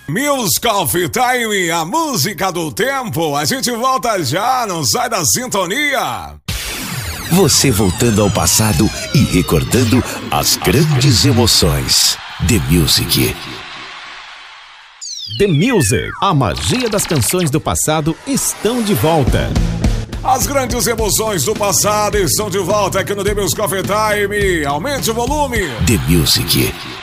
Music of Time, a música do tempo. A gente volta já, não sai da sintonia. Você voltando ao passado e recordando as grandes emoções. The Music. The Music, a magia das canções do passado estão de volta. As grandes emoções do passado estão de volta aqui no The Music of Time. Aumente o volume. The Music.